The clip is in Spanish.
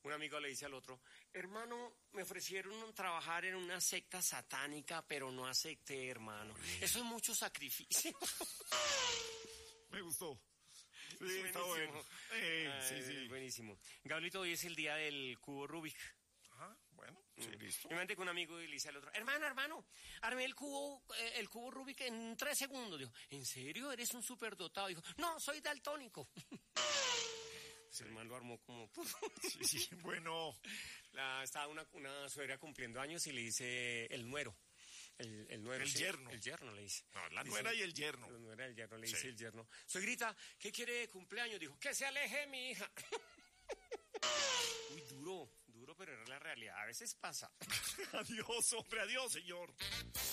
un amigo le dice al otro, hermano, me ofrecieron trabajar en una secta satánica, pero no acepté, hermano. Eso es mucho sacrificio. Me gustó. Sí, Buenísimo. está bueno. Sí. Buenísimo. Gablito, hoy es el día del cubo Rubik. Ajá, bueno, sí, listo. Me mandé con un amigo y le dice al otro, hermano, armé el cubo Rubik en 3 segundos. Dijo, ¿en serio? ¿Eres un superdotado? Dijo, no, soy daltónico. El hermano lo armó como... Sí, bueno. Estaba una suegra cumpliendo años y le dice el nuero. El nuero. El yerno. El yerno le dice. No, la nuera y el yerno. La nuera y el yerno, le dice el yerno. Suegrita, ¿qué quiere de cumpleaños? Dijo, que se aleje mi hija. Uy, duro, pero era la realidad. A veces pasa. Adiós, hombre, adiós, señor.